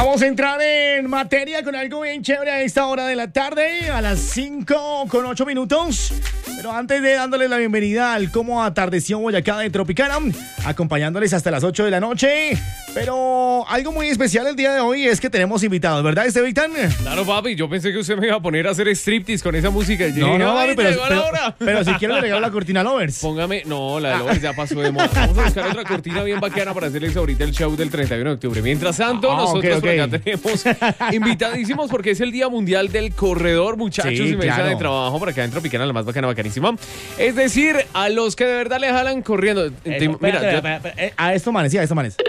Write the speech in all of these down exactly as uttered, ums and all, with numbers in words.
Vamos a entrar en materia con algo bien chévere a esta hora de la tarde, a las cinco con ocho minutos. Pero antes de dándoles la bienvenida al Cómo Atardeció Boyacá de Tropicana, acompañándoles hasta las ocho de la noche. Pero algo muy especial el día de hoy es que tenemos invitados, ¿verdad, Estevitan? Claro, papi, yo pensé que usted me iba a poner a hacer striptease con esa música. No, no, papi, pero, llegó la pero, hora. pero si quiero le regalo la cortina Lovers. Póngame, no, la de Lovers ya pasó de moda. Vamos a buscar otra cortina bien bacana para hacerles ahorita el show del treinta y uno de octubre. Mientras tanto, Ah, nosotros okay, okay. por acá tenemos invitadísimos porque es el Día Mundial del Corredor, muchachos, Sí, y mesa claro. de trabajo por acá en Tropicana, la más bacana, bacanísima. Es decir, a los que de verdad le jalan corriendo. Te- Eso, mira, espérate, yo- espérate, espérate, eh, a esto manes, sí, a esto manes.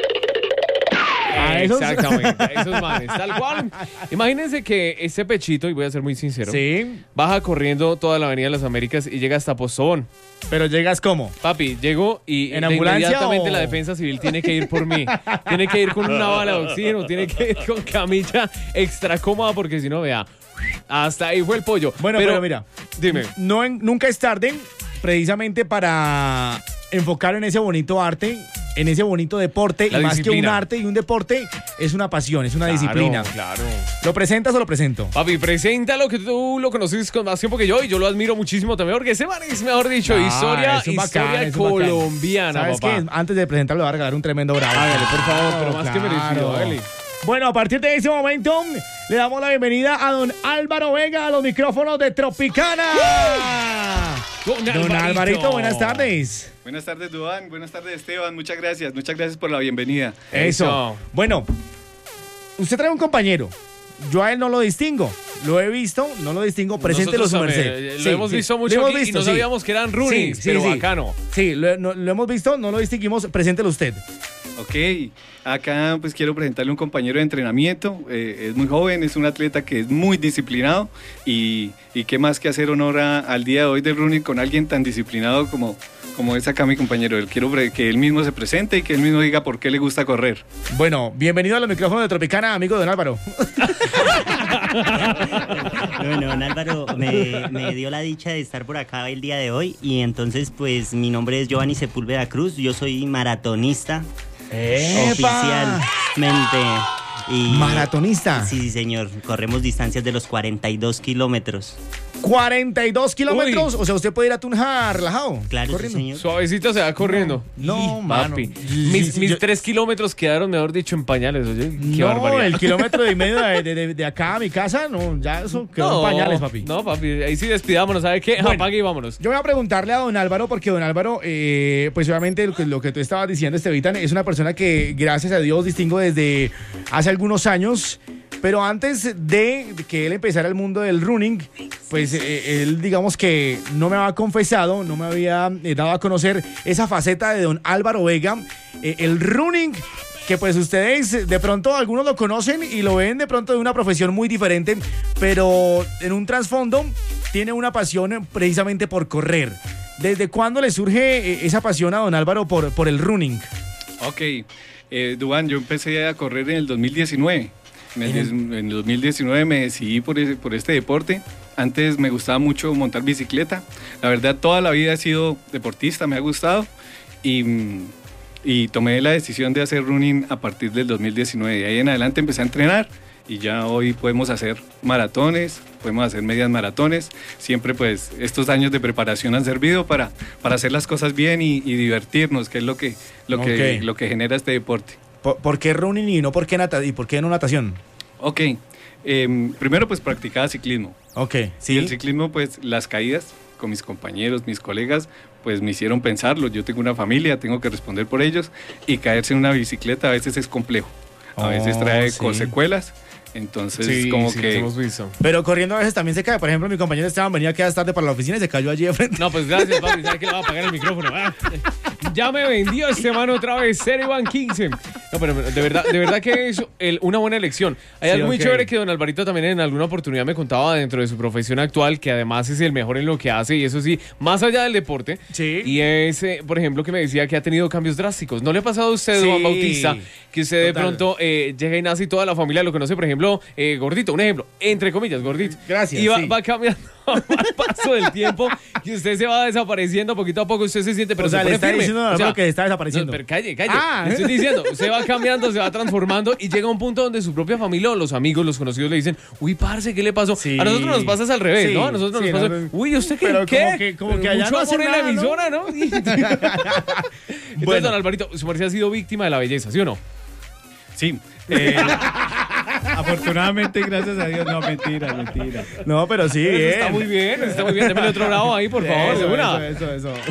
A esos- Exactamente, a esos manes, tal cual. Imagínense que este pechito, y voy a ser muy sincero, Sí, baja corriendo toda la Avenida de las Américas y llega hasta Postobón. pero llegas como. Papi, llego y ¿En de ambulancia inmediatamente o...? la defensa civil tiene que ir por mí. Tiene que ir con una bala de oxígeno, tiene que ir con camilla extra cómoda porque si no, vea, hasta ahí fue el pollo. Bueno, pero, mira, Dime. no en- nunca es tarde precisamente para enfocar en ese bonito arte, en ese bonito deporte, La y más que un disciplina. arte y un deporte, es una pasión, es una Claro, disciplina. Claro. ¿Lo presentas o lo presento? Papi, preséntalo, que tú lo conoces con más tiempo que yo y yo lo admiro muchísimo también porque ese man es, mejor dicho, Ah, historia, es un bacán, historia es un bacán. colombiana, ¿Sabes papá. qué? Antes de presentarlo, le voy a regalar un tremendo bravo. Hágale, por favor, pero más que Claro. merecido, hágale. Bueno, a partir de ese momento, le damos la bienvenida a don Álvaro Vega a los micrófonos de Tropicana. Don Don Alvarito. Alvarito, buenas tardes. Buenas tardes, Duván. Buenas tardes, Esteban. Muchas gracias. Muchas gracias por la bienvenida. Eso. Eso. Bueno, usted trae un compañero. Yo a él no lo distingo. Lo he visto, no lo distingo. Preséntelo su Nosotros merced. también, Lo Sí, hemos sí. visto Lo mucho hemos aquí visto, y no sí. sabíamos que eran running, Sí, sí, pero sí. bacano. Sí, lo, no- lo hemos visto, no lo distinguimos. Preséntelo usted. Ok, acá pues quiero presentarle un compañero de entrenamiento. Eh, es muy joven, es un atleta que es muy disciplinado y, y qué más que hacer honor a- al día de hoy del running con alguien tan disciplinado como, como es acá mi compañero. Él quiero pre- que él mismo se presente y que él mismo diga por qué le gusta correr. Bueno, bienvenido a los micrófonos de Tropicana, amigo don Álvaro. Bueno, don Álvaro me, me dio la dicha de estar por acá el día de hoy y entonces pues mi nombre es Giovanni Sepúlveda Cruz, yo soy maratonista oficialmente. Y, Maratonista. Sí, sí, señor, corremos distancias de los cuarenta y dos kilómetros. cuarenta y dos kilómetros. O sea, usted puede ir a Tunja relajado. Claro, corriendo. sí, señor. Suavecito se va corriendo. No, Y, mano. papi. Sí, Mis, sí, mis yo- tres kilómetros quedaron, mejor dicho, en pañales. Oye, qué No, barbaridad. el kilómetro y medio de, de- de- de acá a mi casa, no, ya eso quedó en pañales, papi. No, papi, ahí sí despidámonos, ¿sabe qué? Bueno. Apague y vámonos. Yo voy a preguntarle a don Álvaro, porque don Álvaro, eh, pues obviamente lo que, lo que tú estabas diciendo, Estevitan, es una persona que, gracias a Dios, distingo desde hace algunos años. Pero antes de que él empezara el mundo del running, pues eh, él, digamos que no me había confesado, no me había eh, dado a conocer esa faceta de don Álvaro Vega, eh, el running, que pues ustedes de pronto algunos lo conocen y lo ven de pronto de una profesión muy diferente, pero en un trasfondo tiene una pasión precisamente por correr. ¿Desde cuándo le surge eh, esa pasión a don Álvaro por, por el running? Ok, eh, Duván, yo empecé a correr en el dos mil diecinueve. En el, diez- en el dos mil diecinueve me decidí por, ese- por este deporte. Antes me gustaba mucho montar bicicleta. La verdad, toda la vida he sido deportista, me ha gustado. Y, mm, y tomé la decisión de hacer running a partir del dos mil diecinueve. De ahí en adelante empecé a entrenar y ya hoy podemos hacer maratones, podemos hacer medias maratones. Siempre pues estos años de preparación han servido para, para hacer las cosas bien y, y divertirnos, que es lo que, lo, que, Ok. lo que genera este deporte. ¿Por, por qué running y no por qué, nata y por qué no natación? Ok, em, primero pues practicaba ciclismo. Ok, Y sí. el ciclismo pues las caídas con mis compañeros, mis colegas, pues me hicieron pensarlo. Yo tengo una familia, tengo que responder por ellos y caerse en una bicicleta a veces es complejo. A veces Oh, trae sí. secuelas, entonces Sí, como sí, que... hemos visto. Pero corriendo a veces también se cae. Por ejemplo, mi compañero Esteban venía que tarde para la oficina y se cayó allí de frente. No, pues gracias, papi. ¿Sabe que le va a apagar el micrófono? Ah, ya me vendió este man otra vez, Cereban quince. No, pero de verdad, de verdad que es el- una buena elección. Hay Sí, algo muy ok. chévere que don Alvarito también en alguna oportunidad me contaba dentro de su profesión actual, que además es el mejor en lo que hace, y eso sí, más allá del deporte. Sí. Y es, eh, por ejemplo, que me decía que ha tenido cambios drásticos. ¿No le ha pasado a usted, Sí, Juan Bautista, que usted de total. pronto eh, llega y nace y toda la familia lo conoce, por ejemplo, eh, gordito, un ejemplo, entre comillas, gordito? Gracias, Y va, sí. va cambiando al paso del tiempo y usted se va desapareciendo poquito a poco, usted se siente, pero O sea, se le pone está firme. diciendo a O sea, Álvaro que está desapareciendo. no, pero calle, calle. Ah. Le estoy diciendo, usted va cambiando, se va transformando y llega a un punto donde su propia familia o los amigos, los conocidos le dicen, uy, parce, ¿qué le pasó? Sí. A nosotros nos pasa al revés, Sí, ¿no? A nosotros sí, nos pasa, no, uy, ¿usted qué? pero ¿Qué? como que- como que allá Mucho no hacen amor en la nada, ¿no? emisora, ¿no? Entonces, Bueno. don Alvarito, su merced ha sido víctima de la belleza, ¿sí o no? Sí. eh, afortunadamente, gracias a Dios, no, mentira, mentira. No, pero sí, Eso bien. está muy bien, eso está muy bien. Deme el otro lado ahí, por favor, Eso, de una. eso, eso, eso.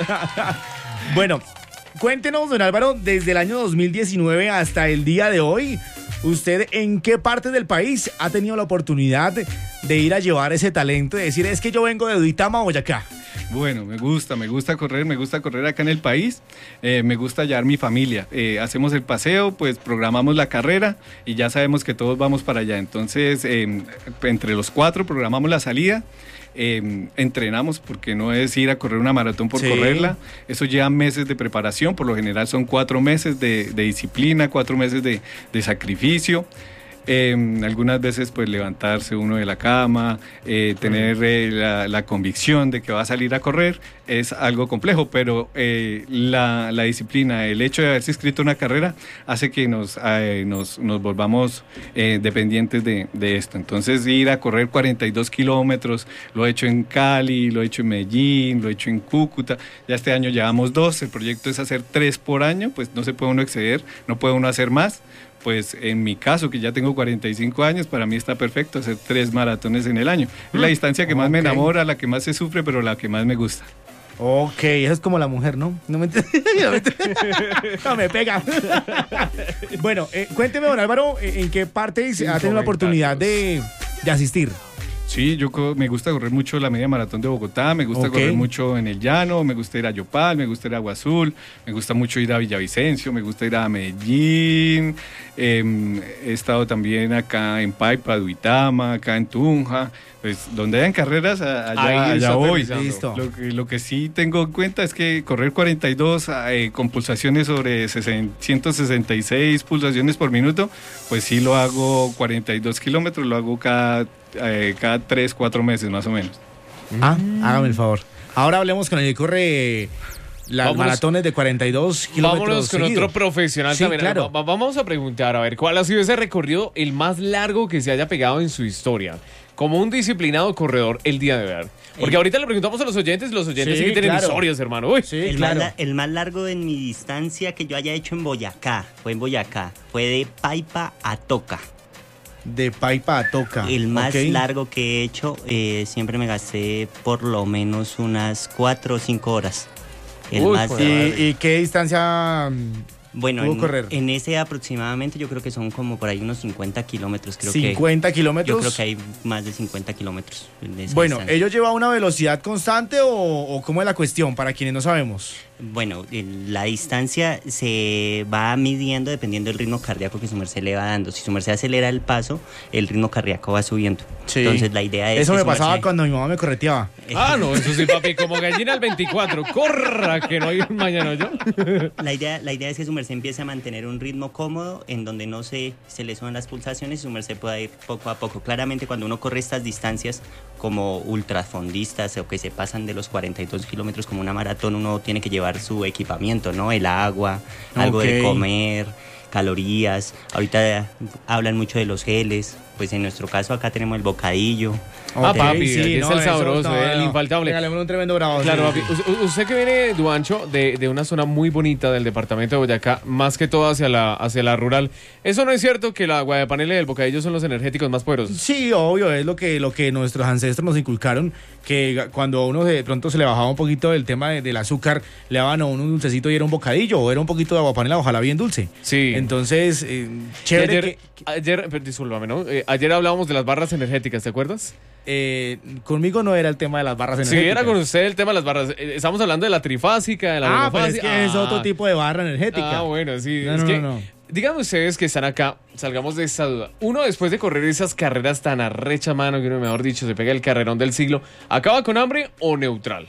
Bueno, cuéntenos, don Álvaro, desde el año dos mil diecinueve hasta el día de hoy, ¿usted en qué parte del país ha tenido la oportunidad de ir a llevar ese talento y decir, es que yo vengo de Duitama a Boyacá? Bueno, me gusta, me gusta correr, me gusta correr acá en el país, eh, me gusta hallar mi familia. Eh, hacemos el paseo, pues programamos la carrera y ya sabemos que todos vamos para allá. Entonces, eh, entre los cuatro programamos la salida, eh, entrenamos, porque no es ir a correr una maratón por Sí. correrla. Eso lleva meses de preparación, por lo general son cuatro meses de, de disciplina, cuatro meses de, de sacrificio. Eh, algunas veces pues levantarse uno de la cama, eh, tener eh, la, la convicción de que va a salir a correr es algo complejo, pero eh, la, la disciplina, el hecho de haberse inscrito en una carrera hace que nos, eh, nos, nos volvamos eh, dependientes de, de esto. Entonces ir a correr cuarenta y dos kilómetros, lo he hecho en Cali, lo he hecho en Medellín, lo he hecho en Cúcuta, ya este año llevamos dos, el proyecto es hacer tres por año, pues no se puede uno exceder, no puede uno hacer más. Pues en mi caso, que ya tengo cuarenta y cinco años, para mí está perfecto hacer tres maratones en el año. Es la distancia que más me Ok. enamora, la que más se sufre, pero la que más me gusta. Ok, eso es como la mujer, ¿no? No me, no me, no me pega. Bueno, eh, cuénteme, don Álvaro, eh, ¿en qué parte Sin ha tenido la oportunidad de, de asistir? Sí, yo co- me gusta correr mucho la media maratón de Bogotá, me gusta Ok. correr mucho en el llano, me gusta ir a Yopal, me gusta ir a Agua Azul, me gusta mucho ir a Villavicencio, me gusta ir a Medellín, eh, he estado también acá en Paipa, Duitama, acá en Tunja, pues donde hayan carreras, a- allá, Ahí allá está voy. aterrizando. Listo. Lo que, lo que sí tengo en cuenta es que correr cuarenta y dos eh, con pulsaciones sobre ciento sesenta y seis pulsaciones por minuto, pues sí lo hago cuarenta y dos kilómetros, lo hago cada, eh, cada tres, cuatro meses más o menos. Ah, hágame el favor. Ahora hablemos con el que corre las Vámonos- maratones de cuarenta y dos kilómetros. Vámonos con seguidos. otro profesional Sí, también. claro. Va- Vamos a preguntar, a ver, ¿cuál ha sido ese recorrido el más largo que se haya pegado en su historia? Como un disciplinado corredor el día de hoy. Porque El- ahorita le preguntamos a los oyentes, los oyentes sí, Sí, que tienen claro. historias, hermano. Uy. Sí, el, claro. más, la- el más largo en mi distancia que yo haya hecho en Boyacá, fue en Boyacá, fue de Paipa a Toca. De Paipa a Toca. El más Ok. largo que he hecho, eh, siempre me gasté por lo menos unas cuatro o cinco horas. El Uy, más, joder. ¿Y, y qué distancia mm, bueno, pudo en, correr? en ese aproximadamente yo creo que son como por ahí unos cincuenta kilómetros. Creo cincuenta que, kilómetros. yo creo que hay más de cincuenta kilómetros. de esa Bueno, distancia. ¿ellos llevan una velocidad constante o, o cómo es la cuestión para quienes no sabemos? Bueno, el- la distancia se va midiendo dependiendo del ritmo cardíaco que su merced le va dando. Si su merced acelera el paso, el ritmo cardíaco va subiendo. Sí. Entonces la idea es Eso que me su pasaba merced- cuando mi mamá me correteaba. Ah, no, eso sí, papi, como gallina al veinticuatro. Corra, que no hay un mañana yo. La idea, la idea es que su merced empiece a mantener un ritmo cómodo en donde no se, se le suban las pulsaciones y su merced pueda ir poco a poco. Claramente cuando uno corre estas distancias como ultrafondistas o que se pasan de los cuarenta y dos kilómetros como una maratón, uno tiene que llevar su equipamiento, ¿no? El agua, algo de Ok. comer, calorías. Ahorita hablan mucho de los geles, pues en nuestro caso acá tenemos el bocadillo. Ah, Ok, papi, aquí está el eso, sabroso, eh, el infaltable. Regalémosle un tremendo bravo. Claro, sí. papi. U- Usted que viene, Duancho, de, de una zona muy bonita del departamento de Boyacá, más que todo hacia la, hacia la rural. ¿Eso no es cierto que la guayapanela y el bocadillo son los energéticos más poderosos? Sí, obvio, es lo que, lo que nuestros ancestros nos inculcaron, que cuando a uno de pronto se le bajaba un poquito el tema de- del azúcar, le daban a uno un dulcecito y era un bocadillo, o era un poquito de aguapanela, ojalá bien dulce. Sí. Entonces, eh, Y chévere ayer, que... ayer, pero discúlpame, ¿no? Eh, ayer hablábamos de las barras energéticas, ¿te acuerdas? eh, conmigo no era el tema de las barras Sí, energéticas. era con usted el tema de las barras. Eh, Estamos hablando de la trifásica, de la Ah, pero es monofásica. que es Ah. otro tipo de barra energética. Ah, bueno, sí. No, es no, que, no, no. díganme ustedes que están acá, salgamos de esta duda. Uno, después de correr esas carreras tan arrecha mano, que uno, mejor dicho, se pega el carrerón del siglo, ¿acaba con hambre o neutral?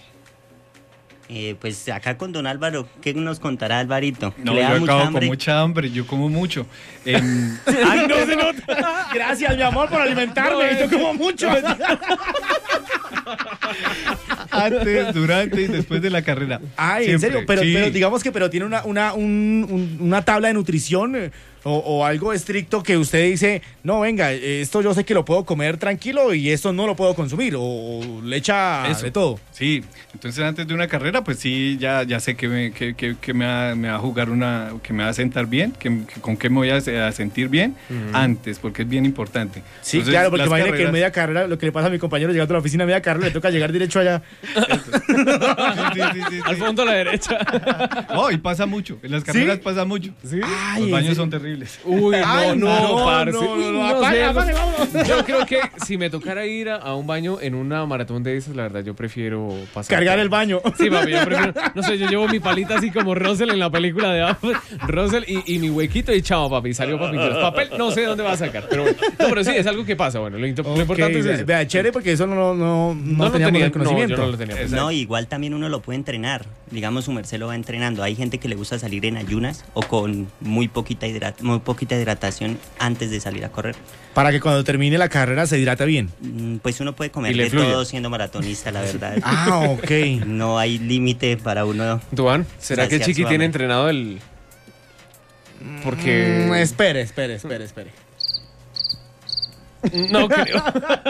Eh, pues acá con don Álvaro, ¿qué nos contará Alvarito? No, ¿Le yo da mucha acabo hambre? con mucha hambre, yo como mucho. Em, Ay, no se nota. Gracias, mi amor, por alimentarme. No, Yo como mucho. Antes, durante y después de la carrera. Ay, ¿en Siempre, serio? Pero, sí. pero digamos que pero tiene una, una, un- un- una tabla de nutrición eh, o, o algo estricto que usted dice, no, venga, esto yo sé que lo puedo comer tranquilo y esto no lo puedo consumir, o, o le echa Eso. de todo. Sí, entonces antes de una carrera, pues sí, ya, ya sé que, me, que, que- que me, va, me va a jugar una, que me va a sentar bien, que, que con qué me voy a, a sentir bien antes, porque es bien importante. Sí, Entonces, claro, porque las imagínate que en carreras- media carrera, lo que le pasa a mi compañero llegando a la oficina a media carrera, le toca llegar derecho allá. Sí, sí, sí, sí. Al fondo a la derecha. Oh, y pasa mucho, en las carreras ¿Sí? pasa mucho. ¿Sí? Ay, Los baños ese- son terribles. Uy, no, Ay, no, no, parce. no, no, no, No apague, sé, apague, vámonos. yo creo que si me tocara ir a, a un baño en una maratón de esas, la verdad, yo prefiero pasar. Cargar el baño. Sí, papi, yo prefiero. No sé, yo llevo mi palita así como Russell en la película de Apple. Russell y, y mi huequito y chao, papi. Salió papi. El papel no sé dónde va a sacar. Pero bueno. No, pero sí, es algo que pasa. Bueno, lo, lo Ok, importante es vea, eso. vea, chévere, porque eso no, no, no, no lo teníamos tenía, el conocimiento. No, yo no lo tenía. Exacto. No, igual también uno lo puede entrenar. Digamos, su merced lo va entrenando. Hay gente que le gusta salir en ayunas o con muy poquita, hidrat- muy poquita hidratación antes de salir a correr. Para que cuando termine la carrera se hidrata bien. Mm, Pues uno puede comer Y le de fluye. todo siendo maratonista, la verdad. Ah, ok. No hay límite para uno. Duan, ¿será que Saciar Chiqui su tiene hambre. entrenado el...? Porque... Mm, espere, espere, espere, espere. No creo.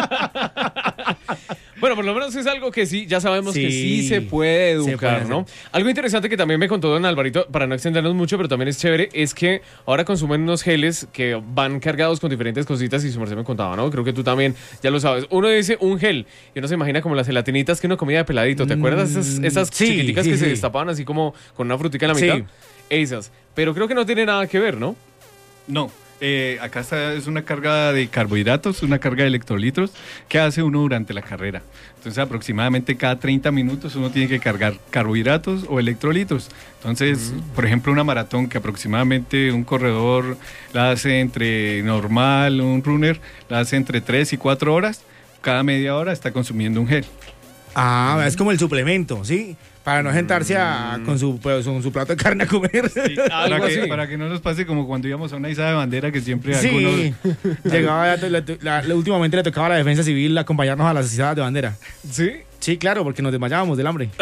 Bueno, por lo menos es algo que sí, ya sabemos que Sí, sí se puede se educar, puede ¿no? hacer. Algo interesante que también me contó don Alvarito, para no extendernos mucho, pero también es chévere, es que ahora consumen unos geles que van cargados con diferentes cositas y su merced me contaba, ¿no? Creo que tú también ya lo sabes. Uno dice un gel y uno se imagina como las gelatinitas que uno comía de peladito, ¿te acuerdas? Esas, Mm, esas sí, chiquiticas sí, que se sí. destapaban así como con una frutica en la Sí. mitad. Esas. Pero creo que no tiene nada que ver, ¿no? No, eh, acá está, es una carga de carbohidratos, una carga de electrolitos que hace uno durante la carrera. Entonces aproximadamente cada treinta minutos uno tiene que cargar carbohidratos o electrolitos. Entonces, por ejemplo, una maratón que aproximadamente un corredor la hace entre normal, un runner la hace entre tres y cuatro horas, cada media hora está consumiendo un gel. Ah, es como el suplemento, ¿sí? Para no sentarse a- con, su, pues, con su plato de carne a comer. Sí, Algo para, que, así. para que no nos pase como cuando íbamos a una izada de bandera que siempre Sí, algunos... llegaba, la- la- la- últimamente le tocaba a la defensa civil acompañarnos a las izadas de bandera. Sí. Sí, claro, porque nos desmayábamos del hambre.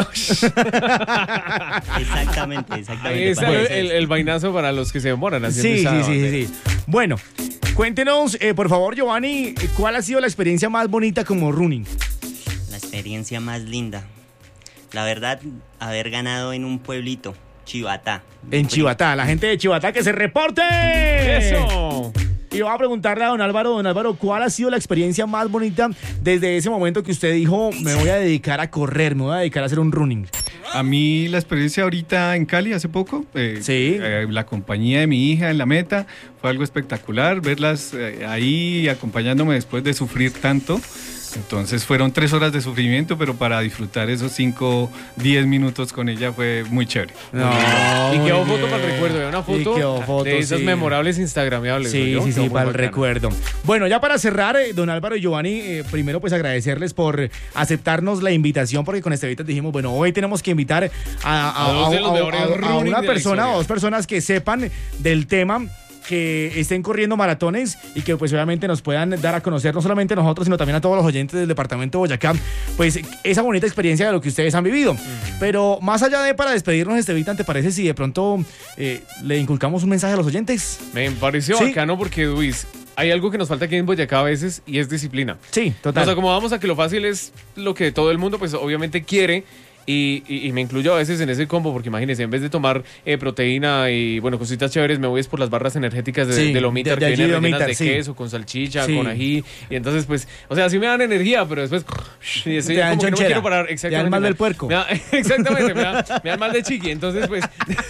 Exactamente, Ahí exactamente. está para el, eso el- es. el vainazo para los que se demoran haciendo Sí, esa sí, sí, bandera. sí, sí. Bueno, cuéntenos, eh, por favor, Giovanni, ¿cuál ha sido la experiencia más bonita como running? La experiencia más linda. La verdad, haber ganado en un pueblito, Chivatá. En Chivatá, la gente de Chivatá que se reporte. ¡Eso! Y voy a preguntarle a don Álvaro, don Álvaro, ¿cuál ha sido la experiencia más bonita desde ese momento que usted dijo, me voy a dedicar a correr, me voy a dedicar a hacer un running? A mí la experiencia ahorita en Cali hace poco, eh, Sí. eh, la compañía de mi hija en la meta, fue algo espectacular, verlas eh, ahí acompañándome después de sufrir tanto. Entonces fueron tres horas de sufrimiento, pero para disfrutar esos cinco, diez minutos con ella fue muy chévere. No, Y muy quedó foto bien. para el recuerdo, ¿eh? Una Y foto quedó foto, de esas sí. memorables instagramiables. Sí, ¿no? sí, Quedó sí, muy para el bacana. recuerdo. Bueno, ya para cerrar, eh, don Álvaro y Giovanni, eh, primero pues agradecerles por aceptarnos la invitación, porque con Estevita dijimos, bueno, hoy tenemos que invitar a, a- A dos de a- los a- mejores a- a running una de la persona o historia. dos personas que sepan del tema, que estén corriendo maratones y que pues obviamente nos puedan dar a conocer no solamente a nosotros, sino también a todos los oyentes del departamento de Boyacá, pues esa bonita experiencia de lo que ustedes han vivido. Pero más allá de para despedirnos, Estevita, ¿te parece si de pronto eh, le inculcamos un mensaje a los oyentes? Me pareció Sí. bacano porque, Luis, hay algo que nos falta aquí en Boyacá a veces y es disciplina. Sí, total. Nos acomodamos a que lo fácil es lo que todo el mundo, pues obviamente quiere. Y, y- y me incluyo a veces en ese combo, porque imagínense, en vez de tomar eh, proteína y bueno, cositas chéveres, me voy es por las barras energéticas de, Sí, de Lomita, de- de que allí vienen de rellenas Lomita, de sí. queso, con salchicha, Sí. con ají. Y entonces, pues, o sea, sí me dan energía, pero después y estoy Te dan como que no me chonchera. quiero parar. Te dan Exactamente. mal me del da- puerco. me da- exactamente, me da, me dan mal de chiqui. Entonces, pues.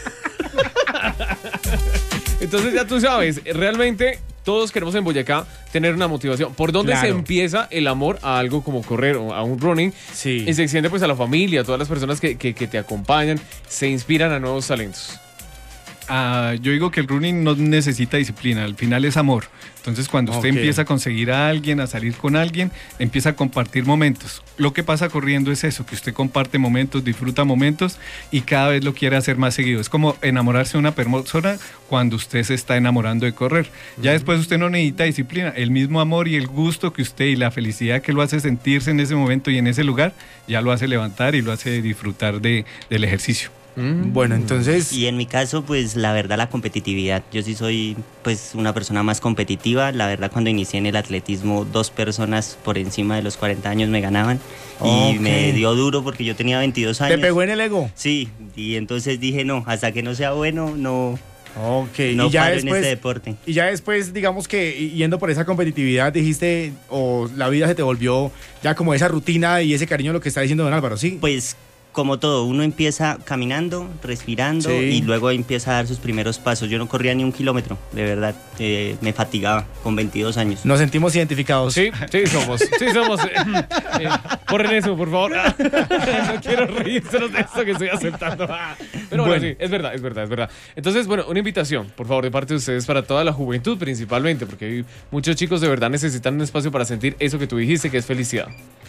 Entonces ya tú sabes, realmente todos queremos en Boyacá tener una motivación. ¿Por dónde Claro. se empieza el amor a algo como correr o a un running? Sí. Y se extiende pues a la familia, a todas las personas que, que, que te acompañan, se inspiran a nuevos talentos. Ah, yo digo que el running no necesita disciplina, al final es amor. Entonces cuando usted Ok. empieza a conseguir a alguien, a salir con alguien, empieza a compartir momentos. Lo que pasa corriendo es eso, que usted comparte momentos, disfruta momentos y cada vez lo quiere hacer más seguido. Es como enamorarse de una persona cuando usted se está enamorando de correr. Ya después usted no necesita disciplina, el mismo amor y el gusto que usted y la felicidad que lo hace sentirse en ese momento y en ese lugar, ya lo hace levantar y lo hace disfrutar de, del ejercicio. Mm. Bueno, entonces... Y en mi caso, pues la verdad la competitividad. Yo sí soy pues una persona más competitiva. La verdad cuando inicié en el atletismo, dos personas por encima de los cuarenta años me ganaban. Y Ok. me dio duro porque yo tenía veintidós ¿Te años. pegó en el ego? Sí, y entonces dije no, hasta que no sea bueno, no, Ok, no y ya paro en después... este deporte. Y ya después, digamos que y- yendo por esa competitividad, dijiste, o la vida se te volvió ya como esa rutina y ese cariño, lo que está diciendo don Álvaro, ¿sí? Pues como todo, uno empieza caminando, respirando Sí. y luego empieza a dar sus primeros pasos. Yo no corría ni un kilómetro, de verdad, eh, me fatigaba con veintidós años. Nos sentimos identificados. Sí, sí somos, sí somos. Eh, eh, borren eso, por favor. Ah, no quiero reírsenos de esto que estoy aceptando. Ah, pero bueno, Bueno. sí, es verdad, es verdad, es verdad. Entonces, bueno, una invitación, por favor, de parte de ustedes para toda la juventud principalmente, porque hay muchos chicos de verdad necesitan un espacio para sentir eso que tú dijiste, que es felicidad.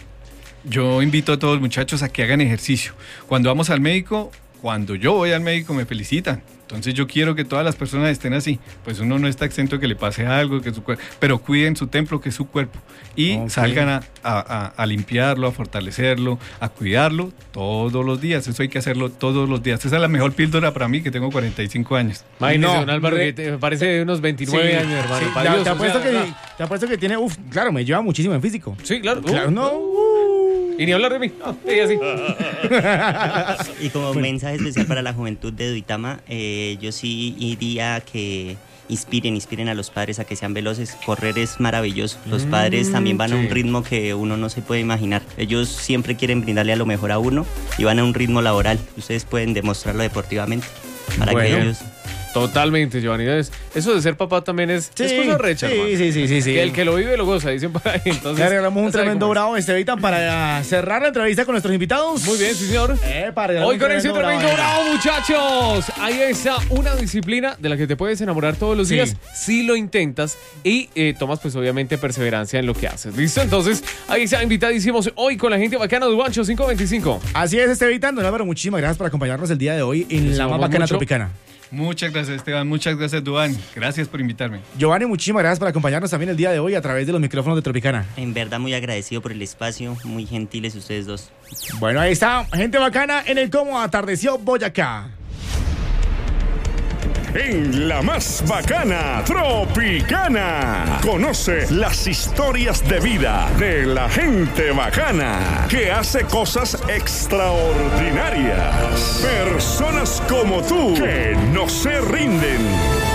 Yo invito a todos los muchachos a que hagan ejercicio. Cuando vamos al médico, cuando yo voy al médico me felicitan. Entonces yo quiero que todas las personas estén así. Pues uno no está exento que le pase algo, que su cuer- pero cuiden su templo, que es su cuerpo. Y Ok. salgan a, a- a- a limpiarlo, a fortalecerlo, a cuidarlo todos los días. Eso hay que hacerlo todos los días. Esa es la mejor píldora para mí, que tengo cuarenta y cinco años. Imagínese, No, don Álvaro, re- que te parece de unos veintinueve Sí, años, hermano. sí, Para te- Dios, te, o apuesto sea, que, ah, te apuesto que tiene, uf, claro, me lleva muchísimo en físico. sí, claro. Claro, Uh, no. Y ni hablar de mí. No, sí, así. Y como mensaje especial para la juventud de Duitama, eh, yo sí diría que inspiren, inspiren a los padres a que sean veloces. Correr es maravilloso. Los padres también van a un sí. ritmo que uno no se puede imaginar. Ellos siempre quieren brindarle a lo mejor a uno y van a un ritmo laboral. Ustedes pueden demostrarlo deportivamente para Bueno. que ellos... Totalmente, Giovanni. Es- Eso de ser papá también es, es cosa recha, sí, hermano. sí, sí, sí, sí. Que el que lo vive lo goza, dicen por ahí. Entonces, Le regalamos un ya sabe tremendo cómo es. bravo, Estevitan, para cerrar la entrevista con nuestros invitados. Muy bien, sí, señor. Eh, para regalar Hoy un con ese tremendo venga. bravo, muchachos. Ahí está una disciplina de la que te puedes enamorar todos los Sí. días si lo intentas y eh, tomas pues obviamente perseverancia en lo que haces. ¿Listo? Entonces, ahí está invitadísimos hoy con la gente bacana de Guancho cinco veinticinco. Así es, Estevitan. Don Álvaro, muchísimas gracias por acompañarnos el día de hoy en Les la más amamos bacana mucho. tropicana. Muchas gracias, Esteban. Muchas gracias, Duan. Gracias por invitarme. Giovanni, muchísimas gracias por acompañarnos también el día de hoy a través de los micrófonos de Tropicana. En verdad muy agradecido por el espacio, muy gentiles ustedes dos. Bueno, ahí está, gente bacana en el Cómo Atardeció Boyacá. En la más bacana Tropicana. Conoce las historias de vida de la gente bacana que hace cosas extraordinarias. Personas como tú que no se rinden.